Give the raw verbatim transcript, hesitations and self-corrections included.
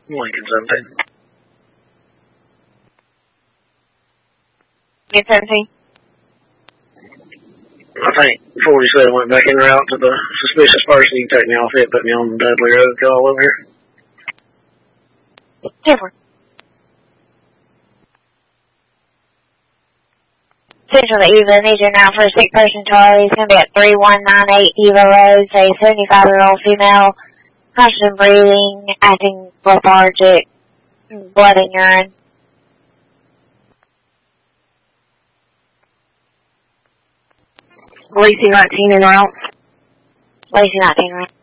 Lincoln seventeen. Lincoln seventeen. I think forty-seven went back in route to the suspicious person. You can take me off it, put me on Dudley Road, go all over here. Different. Central to Eva, need you now for a sick person, Charlie. It's going to be at three one nine eight Eva Road. Say seventy-five-year-old female, constant breathing, acting lethargic, blood and urine. Lacey nineteen en route. Lacey nineteen, right?